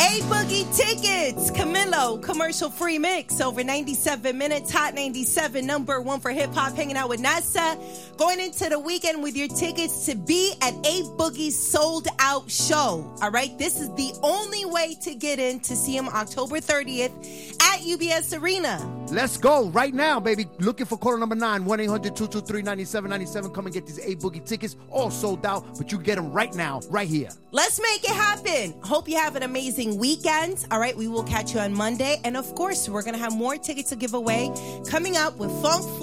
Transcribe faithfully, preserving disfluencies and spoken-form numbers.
A Boogie tickets. Camilo, commercial free mix. Over ninety-seven minutes. Hot ninety-seven, number one for hip hop. Hanging out with Nasa. Going into the weekend with your tickets to be at A Boogie's sold out show. All right. This is the only way to get in to see him October thirtieth at U B S Arena. Let's go right now, baby. Looking for caller number nine, one eight hundred two two three nine seven nine seven. Come and get these A Boogie tickets. All sold out, but you can get them right now, right here. Let's make it happen. Hope you have an amazing weekend. All right, we will catch you on Monday. And of course, we're going to have more tickets to give away coming up with Funk